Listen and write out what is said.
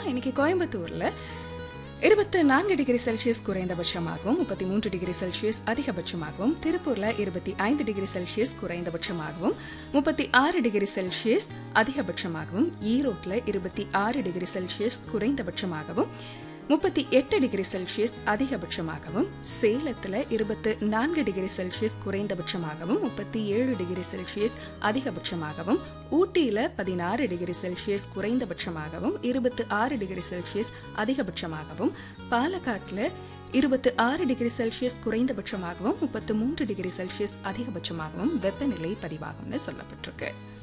இன்னைக்கு கோயம்புத்தூர்ல 24 degree Celsius குறைந்தபட்சமாகவும் 33 degree Celsius அதிகபட்சமாகவும், திருப்பூர்ல 25 டிகிரி செல்சியஸ் குறைந்தபட்சமாகவும் 36 டிகிரி செல்சியஸ் அதிகபட்சமாகவும், ஈரோட்டில் 26 டிகிரி செல்சியஸ் குறைந்தபட்சமாகவும் 38 டிகிரி செல்சியஸ் அதிகபட்சமாகவும், சேலத்தில் 24 டிகிரி செல்சியஸ் குறைந்தபட்சமாகவும் 37 டிகிரி செல்சியஸ் அதிகபட்சமாகவும், ஊட்டியில் 16 degree Celsius குறைந்தபட்சமாகவும் 26 degree Celsius அதிகபட்சமாகவும், பாலக்காட்டில் 26 degree Celsius குறைந்தபட்சமாகவும் 33 degree Celsius அதிகபட்சமாகவும் வெப்பநிலை பதிவாகும்னு சொல்லப்பட்டிருக்கு.